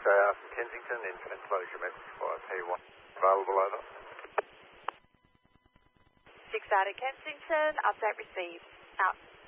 out from Kensington, infinite closure message for P1. Available, over. 6 out of Kensington, update received. Out.